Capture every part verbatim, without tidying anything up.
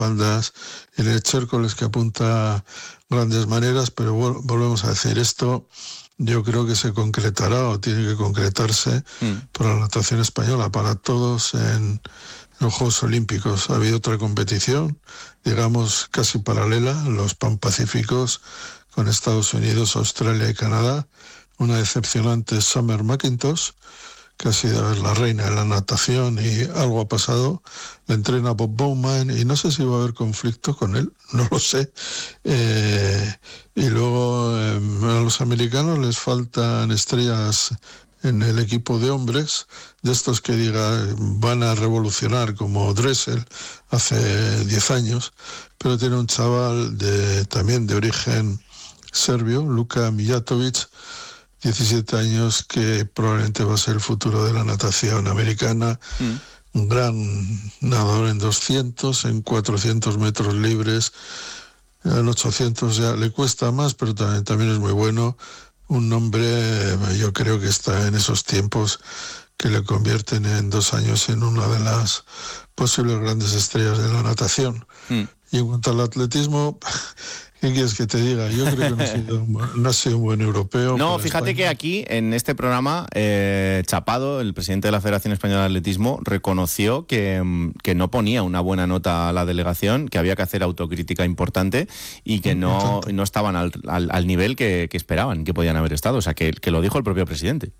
espaldas, y el Hércules que apunta grandes maneras, pero vol- volvemos a decir esto. Yo creo que se concretará o tiene que concretarse mm. para la natación española, para todos en los Juegos Olímpicos. Ha habido otra competición, digamos, casi paralela, los Pan-Pacíficos, con Estados Unidos, Australia y Canadá. Una decepcionante Summer McIntosh, que ha sido la reina de la natación y algo ha pasado. La entrena Bob Bowman y no sé si va a haber conflicto con él, no lo sé. Eh, y luego eh, a los americanos les faltan estrellas en el equipo de hombres, de estos que diga van a revolucionar como Dressel hace diez años, pero tiene un chaval de, también de origen serbio, Luka Mijatovic, diecisiete años, que probablemente va a ser el futuro de la natación americana. Mm. Un gran nadador en doscientos, en cuatrocientos metros libres, en ochocientos ya le cuesta más, pero también, también es muy bueno. Un nombre, yo creo que está en esos tiempos que le convierten en dos años en una de las posibles grandes estrellas de la natación. Mm. Y en cuanto al atletismo, ¿qué quieres que te diga? Yo creo que no ha sido un, no ha sido un buen europeo. No, fíjate España. Que aquí, en este programa, eh, Chapado, el presidente de la Federación Española de Atletismo, reconoció que, que no ponía una buena nota a la delegación, que había que hacer autocrítica importante y que no, no estaban al, al, al nivel que, que esperaban, que podían haber estado. O sea, que, que lo dijo el propio presidente.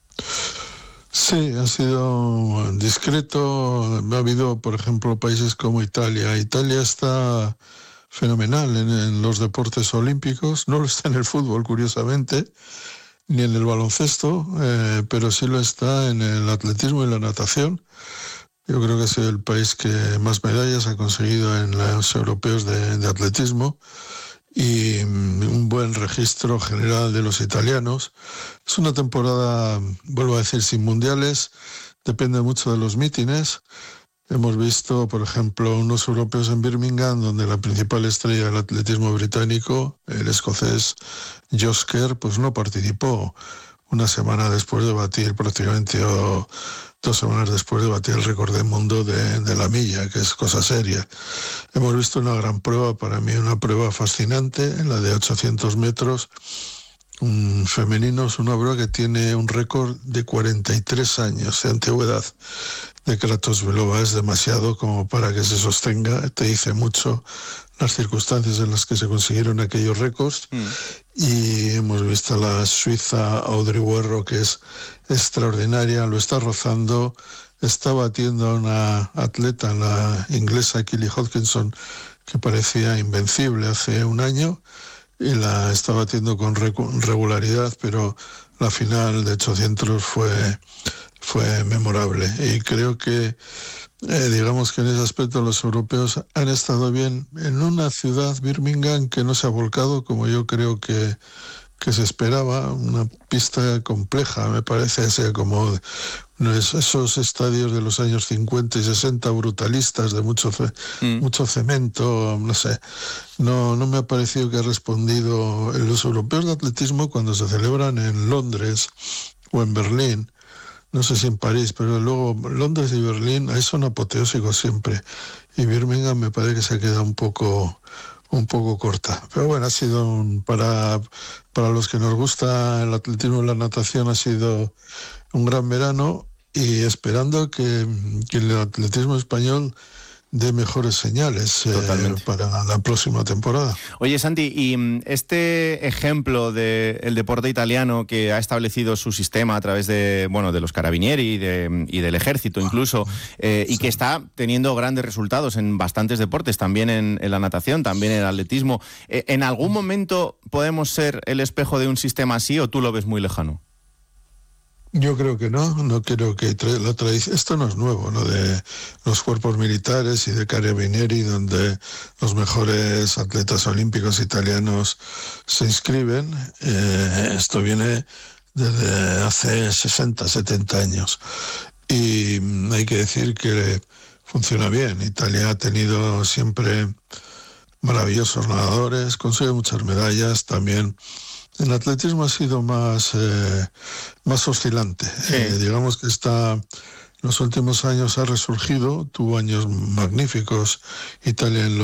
Sí, ha sido discreto. Ha habido, por ejemplo, países como Italia. Italia está fenomenal en, en los deportes olímpicos, no lo está en el fútbol, curiosamente, ni en el baloncesto, eh, pero sí lo está en el atletismo y la natación. Yo creo que es el país que más medallas ha conseguido en los europeos de, de atletismo, y un buen registro general de los italianos. Es una temporada, vuelvo a decir, sin mundiales, depende mucho de los mítines. Hemos visto, por ejemplo, unos europeos en Birmingham, donde la principal estrella del atletismo británico, el escocés Josh Kerr, pues no participó. Una semana después de batir, prácticamente, o dos semanas después de batir el récord del mundo de, de la milla, que es cosa seria. Hemos visto una gran prueba, para mí una prueba fascinante, en la de ochocientos metros, un femenino, es una prueba que tiene un récord de cuarenta y tres años de antigüedad de Kratosvelova. Es demasiado como para que se sostenga, te dice mucho las circunstancias en las que se consiguieron aquellos récords. Mm. Y hemos visto a la suiza Audrey Werro, que es extraordinaria, lo está rozando, está batiendo a una atleta, la inglesa Kelly Hodgkinson, que parecía invencible hace un año, y la está batiendo con regularidad, pero la final de ochocientos fue, fue memorable. Y creo que, eh, digamos que en ese aspecto los europeos han estado bien en una ciudad, Birmingham, que no se ha volcado como yo creo que, que se esperaba. Una pista compleja, me parece, o sea, como esos estadios de los años cincuenta y sesenta brutalistas, de mucho ce- mm. mucho cemento, no sé. No, no me ha parecido que ha respondido. Los europeos de atletismo, cuando se celebran en Londres o en Berlín, no sé si en París, pero luego Londres y Berlín, ahí son apoteósicos siempre. Y Birmingham me parece que se ha quedado un poco, un poco corta. Pero bueno, ha sido un, para, para los que nos gusta el atletismo y la natación, ha sido un gran verano, y esperando que, que el atletismo español dé mejores señales eh, para la próxima temporada. Oye, Santi, y este ejemplo del deporte italiano, que ha establecido su sistema a través de, bueno, de los carabinieri y, de, y del ejército incluso, eh, y sí, que está teniendo grandes resultados en bastantes deportes, también en, en la natación, también en el atletismo, eh, ¿en algún momento podemos ser el espejo de un sistema así, o tú lo ves muy lejano? Yo creo que no, no creo que tra- la tradición, esto no es nuevo, ¿no? De los cuerpos militares y de carabinieri, donde los mejores atletas olímpicos italianos se inscriben. Eh, esto viene desde hace sesenta, setenta años. Y hay que decir que funciona bien. Italia ha tenido siempre maravillosos nadadores, consigue muchas medallas también. En atletismo ha sido más, eh, más oscilante. Sí. Eh, digamos que está los últimos años ha resurgido, tuvo años magníficos Italia en